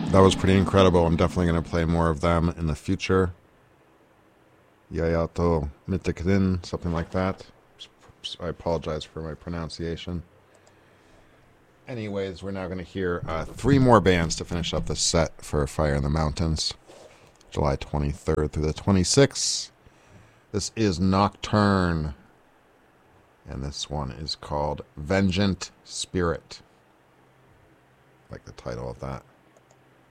That was pretty incredible. I'm definitely going to play more of them in the future. Yayato Mitakrin, something like that. I apologize for my pronunciation. Anyways, we're now going to hear three more bands to finish up the set for Fire in the Mountains, July 23rd through the 26th. This is Nocturne, and this one is called Vengeant Spirit. I like the title of that.